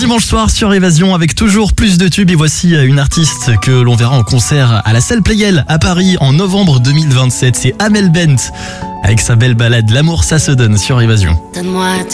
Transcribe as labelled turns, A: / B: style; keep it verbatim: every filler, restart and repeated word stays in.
A: dimanche soir sur Évasion avec toujours plus de tubes et voici une artiste que l'on verra en concert à la salle Pleyel à Paris en novembre deux mille vingt-sept. C'est Amel Bent avec sa belle balade L'amour ça se donne sur Évasion.
B: Donne-moi